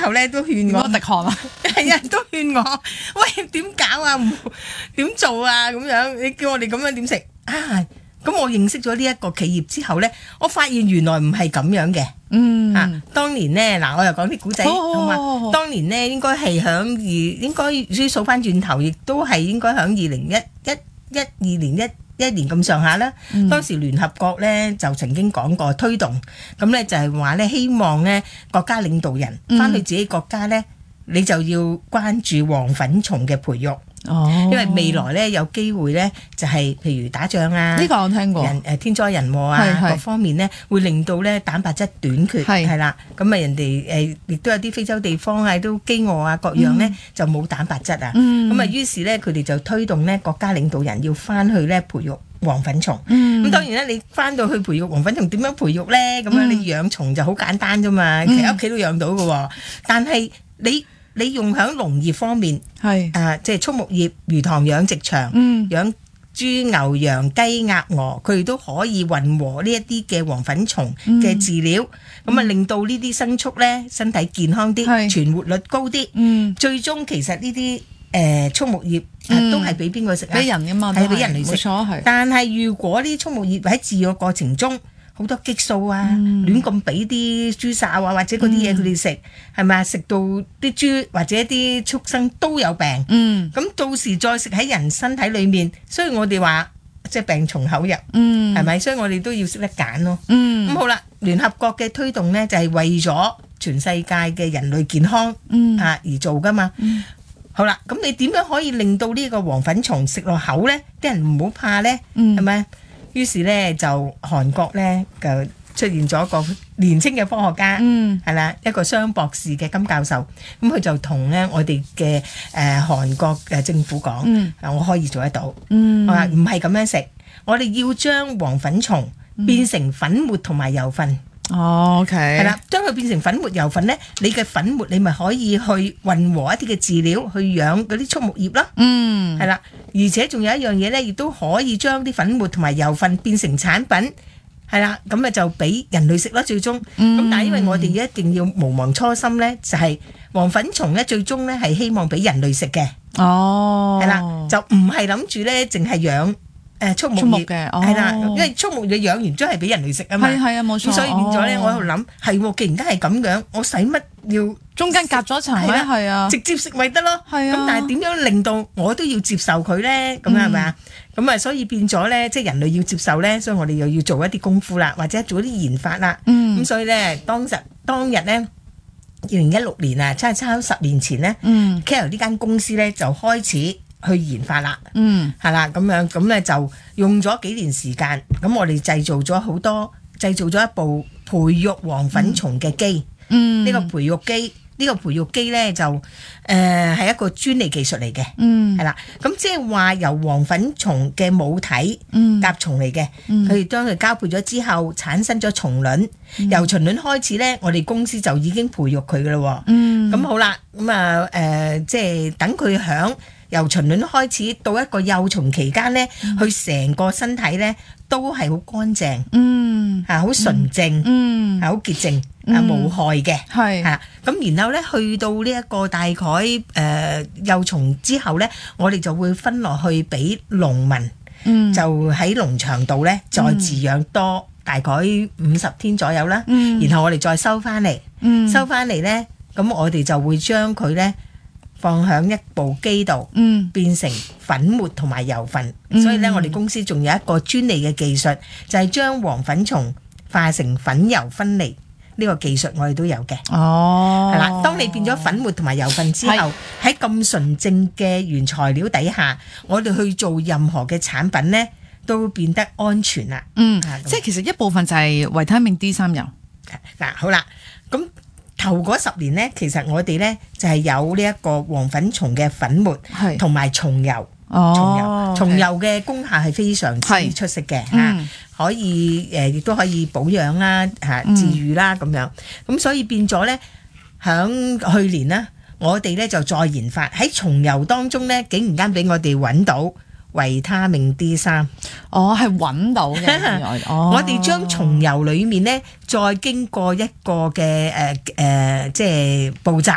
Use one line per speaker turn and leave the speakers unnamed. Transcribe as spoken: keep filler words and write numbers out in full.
後咧都勸我，
我滴汗啊，
係啊，都勸我，喂點搞啊？唔點做啊？咁樣你叫我哋咁樣點食啊？咁我認識咗呢一個企業之後咧，我發現原來唔係咁樣嘅。
嗯
啊，當年咧嗱，我又講啲古仔，
好
好
好好好
嘛？當年咧應該係響二，應該如數翻轉頭，亦都係應該響二零一一一二年一一年咁上下啦。
嗯
當時聯合國咧就曾經講過推動，咁咧就係話咧希望咧國家領導人翻去自己國家咧，你就要關注黃粉蟲嘅培育。
哦，
因為未來咧有機會咧就係譬如打仗啊，
呢個我聽過，
人誒天災人禍
係
啊，
係
各方面咧會令到咧蛋白質短缺，
係
係啦，咁啊人哋誒亦都有啲非洲地方啊都飢餓啊各樣咧就冇蛋白質啊，
嗯
咁啊於是咧佢哋就推動咧國家領導人要翻去咧培育黃粉蟲，咁、
嗯
當然咧你翻到去培育黃粉蟲點樣培育咧？咁樣
嗯
你養蟲就好簡單啫嘛，其實屋企都養到嘅喎，但係你你用喺農業方面。
係
啊，即係畜牧業、魚塘養殖場、
嗯
養豬、牛、羊、雞、鴨、鵝，佢哋都可以混和呢一啲嘅黃粉蟲嘅飼料，咁啊、
嗯、
令到呢啲牲畜咧身體健康啲，
係
存活率高啲。
嗯，
最終其實呢啲誒畜牧業、啊
嗯
都係俾邊個食啊？
俾人噶嘛，
係俾人嚟食
冇錯係。
但係如果呢啲畜牧業喺飼養過程中，好多激素啊，
嗯
亂咁俾啲豬潲啊，或者嗰啲嘢佢哋食，係咪啊？食到啲豬或者啲畜生都有病。
嗯
咁到時再食喺人身體裏面，所以我哋話即係病從口入，
嗯，
係咪？所以我哋都要識得揀咯。咁、
嗯
好啦，聯合國嘅推動呢，就係為咗全世界嘅人類健康
嗯
啊而做噶嘛。
嗯
好啦，咁你點樣可以令到呢個黃粉蟲食落口呢？啲人唔好怕呢，
嗯
係咪？於是呢，就韓國呢，就出現咗一個年青嘅科學家。
嗯
係啦，一個雙博士嘅金教授，咁佢就同咧我哋嘅誒韓國嘅政府講，
嗯
啊我可以做得到，
嗯，
我話唔係咁樣食，我哋要將黃粉蟲變成粉末同埋油分，
哦，OK，
係啦，將佢變成粉末油分咧，你嘅粉末你咪可以去混和一啲嘅飼料去養嗰啲畜牧業咯，
嗯，
係啦，而且仲有一樣嘢咧，亦都可以將啲粉末同埋油分變成產品。係啦，咁啊就俾人類食啦，最終。咁、
嗯
但係因為我哋一定要無忘初心咧，就係、黃粉蟲咧，最終咧係希望俾人類食嘅，
哦，
係啦、就唔係諗住咧淨係養誒畜牧
畜牧
業
嘅，
係啦、
哦
因為畜牧業養完都係俾人類食啊嘛。
係係啊，冇錯。
咁所以變咗咧，
哦
我喺度諗，係喎，既然都係咁樣，我使乜要
中間隔咗層咧，
係啦
係啊，
直接食咪得咯？
係啊
咁但係點樣令到我都要接受佢咧？咁係咪啊？咁啊，所以變咗咧，即係人類要接受咧，所以我哋又要做一啲功夫啦，或者做一啲研發啦。
嗯
咁所以咧，當日當日咧，二零一六年啊，差差十年前咧
嗯
Care 呢間公司咧就開始去研發啦，
嗯
係啦，咁樣咁咧就用咗幾年時間，咁我哋製造咗好多，製造咗一部培育黃粉蟲嘅機。
嗯，
呢個培育機，呢個培育機咧就誒係一個專利技術嚟嘅，
嗯
係啦。咁即係話由黃粉蟲嘅母體
嗯
甲蟲嚟嘅，
嗯
佢哋將佢交配咗之後產生咗蟲卵，由蟲卵開始咧，我哋公司就已經培育佢噶啦。
嗯
咁好啦，咁啊誒，即係等佢響由蟲卵開始到一個幼蟲期間咧，佢成個身體咧都係好乾淨，
嗯
係好純淨，
嗯
係好潔淨，啊無害嘅。
係
係啦，咁然後咧去到呢一個大概誒、呃、幼蟲之後咧，我哋就會分落去俾農民，
嗯
就喺農場度咧再飼養多大概五十天左右啦。
嗯
然後我哋再收翻嚟，
嗯
收翻嚟咧，咁我哋就會將佢咧放響一部機度，
嗯
變成粉末同埋油分。
嗯
所以咧，我哋公司仲有一個專利嘅技術，就係將黃粉蟲化成粉油分離。呢個技術我哋都有嘅。
哦，
係啦，當你變咗粉末同埋油分之後，喺咁純正嘅原材料底下，我哋去做任何嘅產品呢，都變得安全啦。
嗯
啊，咁
即係其實一部分就係維他命 D 三油，
嗱，好啦，咁頭嗰十年呢，其實我哋呢就係有呢一個黃粉蟲嘅粉末
係
同埋蟲油。蟲
哦
油，蟲油嘅功效係非常之
係
出色嘅嚇。
嗯
可以誒，亦、都可以保養啦、嚇、
嗯
治癒啦咁樣。咁所以變咗咧，響去年呢，我哋咧就再研發喺蟲油當中咧，竟然間俾我哋揾到維他命 D 三。
哦係揾到嘅，原來哦，
我哋將蟲油裡面咧，再經過一個嘅誒誒，即係步驟。